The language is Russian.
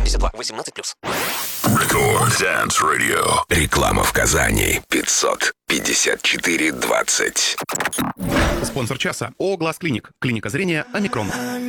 62, 18+. Record Dance Radio. Реклама в Казани. 554-20. Спонсор часа ООО «Глаз Клиник». Клиника зрения «Омикрон».